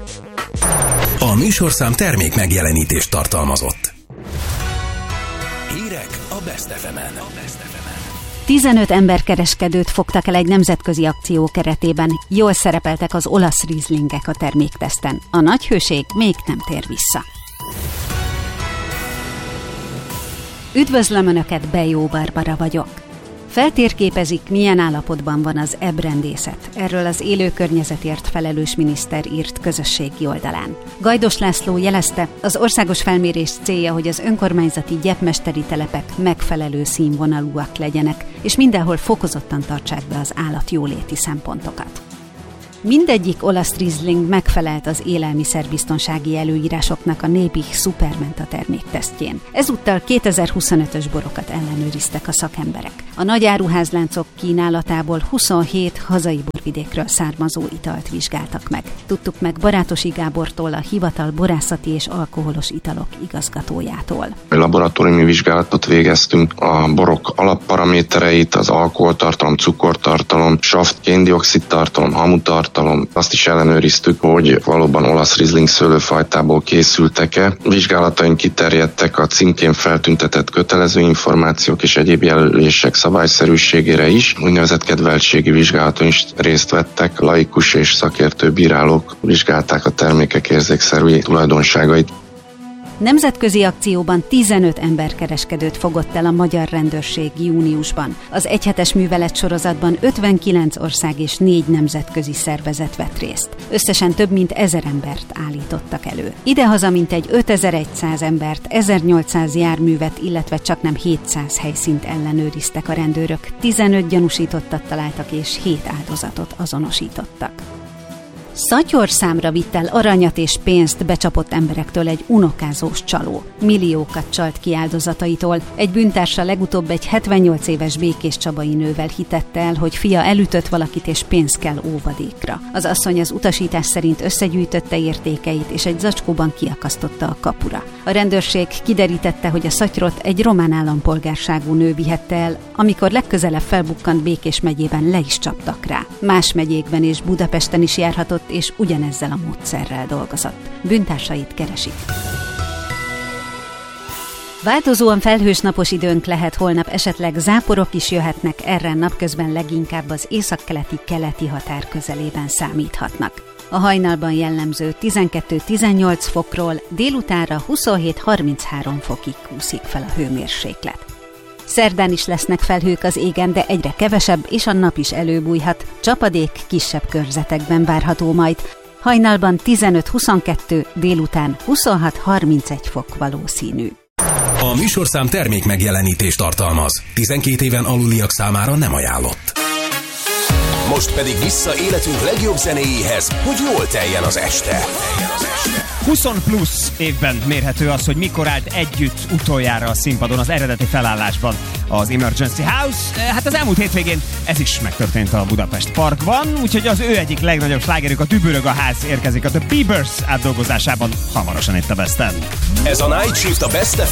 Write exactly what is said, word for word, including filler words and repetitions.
A műsorszám termék megjelenítést tartalmazott. Hírek a Best ef emen. tizenöt emberkereskedőt fogtak el egy nemzetközi akció keretében. Jól szerepeltek az olasz rizlingek a termékteszten. A nagy hőség még nem tér vissza. Üdvözlöm Önöket, Bejó Barbara vagyok. Feltérképezik, milyen állapotban van az ebrendészet. Erről az élő környezetért felelős miniszter írt közösségi oldalán. Gajdos László jelezte, az országos felmérés célja, hogy az önkormányzati gyepmesteri telepek megfelelő színvonalúak legyenek, és mindenhol fokozottan tartsák be az állatjóléti szempontokat. Mindegyik olasz rizling megfelelt az élelmiszerbiztonsági előírásoknak a Nebih Supermenta terméktesztjén. Ezúttal kétezer-huszonötös borokat ellenőriztek a szakemberek. A nagy áruházláncok kínálatából huszonhét hazai borvidékről származó italt vizsgáltak meg. Tudtuk meg Barátosi Gábortól, a hivatal borászati és alkoholos italok igazgatójától. Laboratóriumi vizsgálatot végeztünk, a borok alapparamétereit, az alkoholtartalom, cukortartalom, saft, kén-dioxid tartalom, hamutartalom, azt is ellenőriztük, hogy valóban olasz rizling szőlőfajtából készültek-e. Vizsgálataink kiterjedtek a címkén feltüntetett kötelező információk és egyéb jelölések szabályszerűségére is. Úgynevezett kedveltségi vizsgálaton is részt vettek, laikus és szakértő bírálók vizsgálták a termékek érzékszerű tulajdonságait. Nemzetközi akcióban tizenöt emberkereskedőt fogott el a magyar rendőrség júniusban. Az egyhetes művelet sorozatban ötvenkilenc ország és négy nemzetközi szervezet vett részt. Összesen több mint ezer embert állítottak elő. Idehaza mintegy ötezer-száz embert, ezernyolcszáz járművet, illetve csaknem hétszáz helyszínt ellenőriztek a rendőrök. tizenöt gyanúsítottat találtak és hét áldozatot azonosítottak. Szatyorszámra vitt el aranyat és pénzt becsapott emberektől egy unokázós csaló. Milliókat csalt ki áldozataitól. Egy bűntársa legutóbb egy hetvennyolc éves békés csabai nővel hitette el, hogy fia elütött valakit és pénz kell óvadékra. Az asszony az utasítás szerint összegyűjtötte értékeit és egy zacskóban kiakasztotta a kapura. A rendőrség kiderítette, hogy a szatyrot egy román állampolgárságú nő vihette el, amikor legközelebb felbukkant Békés megyében le is csaptak rá. Más megyékben és Budapesten is járhatott, és ugyanezzel a módszerrel dolgozott. Bűntársait keresik. Változóan felhős napos időnk lehet holnap, esetleg záporok is jöhetnek, erre napközben leginkább az északkeleti keleti határ közelében számíthatnak. A hajnalban jellemző tizenkettő-tizennyolc fokról délutánra huszonhét-harminchárom fokig kúszik fel a hőmérséklet. Szerdán is lesznek felhők az égen, de egyre kevesebb, és a nap is előbújhat. Csapadék kisebb körzetekben várható majd. Hajnalban tizenöt-huszonkettő, délután huszonhat-harmincegy fok valószínű. A műsorszám termék megjelenítést tartalmaz. tizenkét éven aluliak számára nem ajánlott. Most pedig vissza életünk legjobb zenéjéhez, hogy jól teljen az este. húsz plusz évben mérhető az, hogy mikor állt együtt utoljára a színpadon az eredeti felállásban az Emergency House. Hát az elmúlt hétvégén ez is megtörtént a Budapest Parkban, úgyhogy az ő egyik legnagyobb slágerük, a Dübörög a ház érkezik a The Biebers átdolgozásában hamarosan itt a Besten. Ez a Night Shift a Best